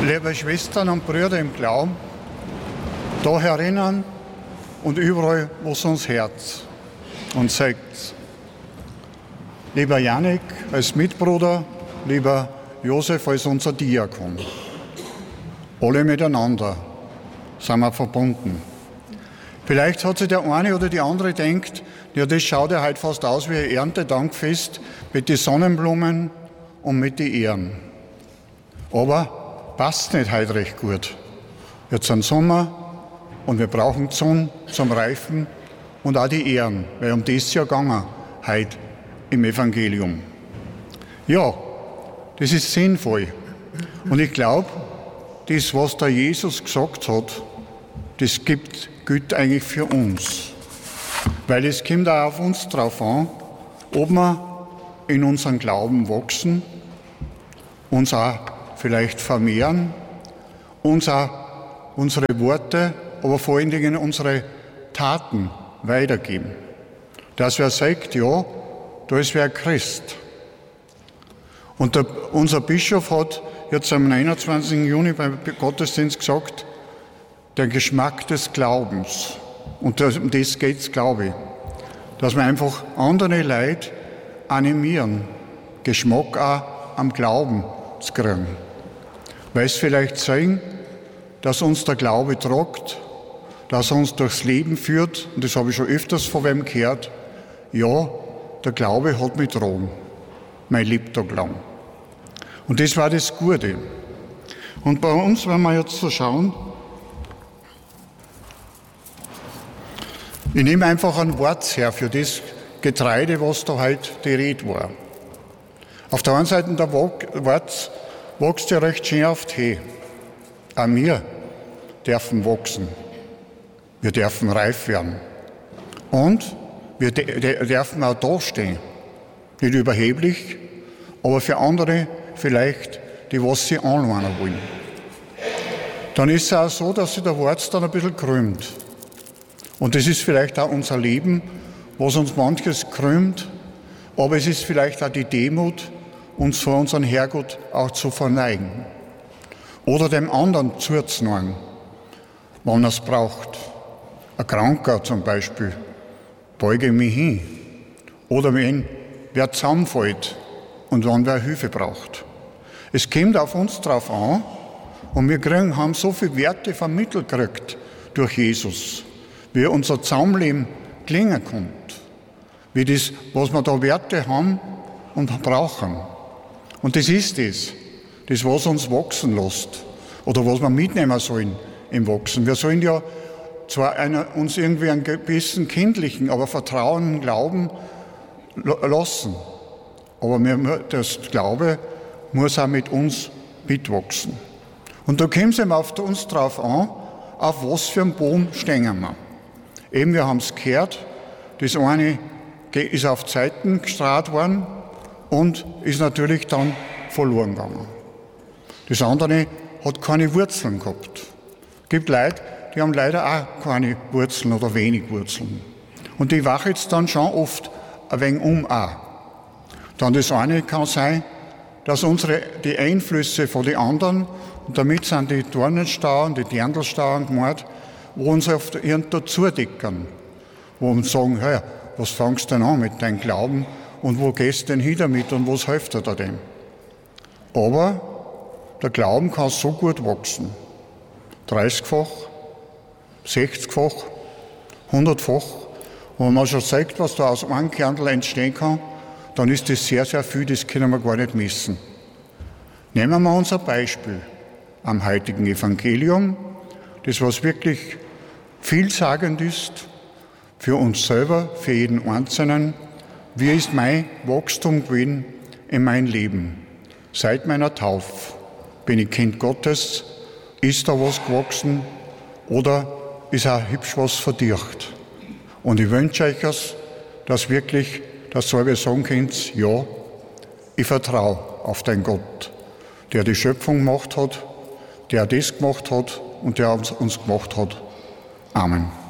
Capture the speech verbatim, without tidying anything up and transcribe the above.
Liebe Schwestern und Brüder im Glauben, da herinnen und überall, wo es uns Herz und sagt. Lieber Janik als Mitbruder, lieber Josef als unser Diakon. Alle miteinander sind wir verbunden. Vielleicht hat sich der eine oder die andere gedacht, ja, das schaut ja heute fast aus wie ein Erntedankfest mit den Sonnenblumen und mit den Ehren. Aber passt nicht heute recht gut. Jetzt ist Sommer und wir brauchen die Sonne zum Reifen und auch die Ehren, weil um das ja gegangen heute im Evangelium. Ja, das ist sinnvoll. Und ich glaube, das, was der Jesus gesagt hat, das gibt gilt eigentlich für uns. Weil es kommt auch auf uns drauf an, ob wir in unserem Glauben wachsen, uns auch vielleicht vermehren, uns auch unsere Worte, aber vor allen Dingen unsere Taten weitergeben. Dass wer sagt, ja, da ist wer Christ. Und der, unser Bischof hat jetzt am einundzwanzigsten Juni beim Gottesdienst gesagt, der Geschmack des Glaubens. Und das, um das geht es, glaube ich. Dass wir einfach andere Leute animieren, Geschmack auch am Glauben zu kriegen. Weil es vielleicht sagen, dass uns der Glaube tragt, dass er uns durchs Leben führt. Und das habe ich schon öfters von wem gehört. Ja, der Glaube hat mich getragen, mein Lebtag lang. Und das war das Gute. Und bei uns, wenn wir jetzt so schauen, ich nehme einfach ein Wort her für das Getreide, was da heute die Rede war. Auf der einen Seite der Wort wächst ja recht schön oft hin. Auch wir dürfen wachsen. Wir dürfen reif werden. Und wir dürfen auch dastehen. Nicht überheblich, aber für andere vielleicht, die was sie anlernen wollen. Dann ist es auch so, dass sich der Wort dann ein bisschen krümmt. Und das ist vielleicht auch unser Leben, was uns manches krümmt, aber es ist vielleicht auch die Demut, uns vor unseren Herrgott auch zu verneigen. Oder dem anderen zuzunehmen, wann er es braucht. Ein Kranker zum Beispiel, beuge mich hin. Oder wenn wer zusammenfällt und wann wer Hilfe braucht. Es kommt auf uns drauf an und wir kriegen, haben so viele Werte vermittelt gekriegt durch Jesus, wie unser Zusammenleben klingen kommt, wie das, was wir da Werte haben und brauchen. Und das ist das, das, was uns wachsen lässt oder was wir mitnehmen sollen im Wachsen. Wir sollen ja zwar einer, uns irgendwie einen gewissen kindlichen, aber Vertrauen, Glauben lassen, aber wir, das Glaube muss auch mit uns mitwachsen. Und da kommt es eben auf uns drauf an, auf was für einen Baum stehen wir. Eben, wir haben es gehört, das eine ist auf die Seiten gestrahlt worden und ist natürlich dann verloren gegangen. Das andere hat keine Wurzeln gehabt. Es gibt Leute, die haben leider auch keine Wurzeln oder wenig Wurzeln. Und die wachen jetzt dann schon oft ein wenig um auch. Dann das eine kann sein, dass unsere, die Einflüsse von den anderen, und damit sind die Dornenstauden, die Dirndlstauden gemeint, wo uns oft irgendwo zudecken, wo uns sagen, hey, was fangst du denn an mit deinem Glauben und wo gehst du denn hin damit und was hilft dir da dem? Aber der Glauben kann so gut wachsen. dreißigfach, sechzigfach, hundertfach. Und wenn man schon sagt, was da aus einem Kernel entstehen kann, dann ist das sehr, sehr viel, das können wir gar nicht messen. Nehmen wir uns ein Beispiel am heutigen Evangelium, das was wirklich vielsagend ist für uns selber, für jeden Einzelnen. Wie ist mein Wachstum gewesen in meinem Leben? Seit meiner Taufe bin ich Kind Gottes. Ist da was gewachsen oder ist auch hübsch was verdircht? Und ich wünsche euch es, dass wirklich, dass ihr sagen könnt, ja, ich vertraue auf den Gott, der die Schöpfung gemacht hat, der das gemacht hat und der uns gemacht hat. Amen.